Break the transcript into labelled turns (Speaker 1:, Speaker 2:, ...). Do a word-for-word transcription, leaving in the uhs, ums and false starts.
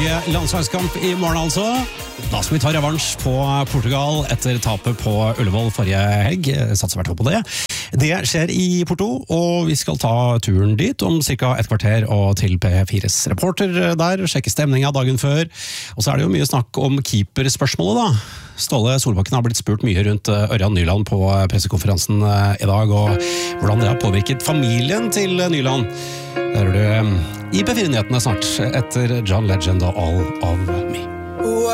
Speaker 1: Ny landslagskamp i morgen altså. Da skal vi ta revansj på Portugal etter tapet på Ullevål forrige helg. Satser hvert fall på det. Det skjer i Porto, og vi skal ta turen dit om cirka et kvarter og til P fires reporter der, sjekke stemninga dagen før. Og så er det jo mye snakk om keeperspørsmålet da. Ståle Solbakken har blitt spurt mye rundt Ørjan Nyland på pressekonferansen i dag, og hvordan det har påvirket familien til Nyland. Der er du i P fire-nyhetene snart, etter John Legend og All of Me.